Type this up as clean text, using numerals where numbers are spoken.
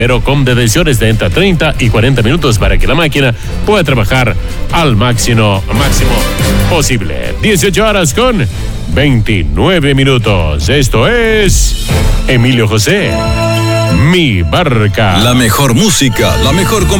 pero con detenciones de entre 30 y 40 minutos para que la máquina pueda trabajar al máximo posible. 18 horas con 29 minutos. Esto es Emilio José, Mi Barca. La mejor música, la mejor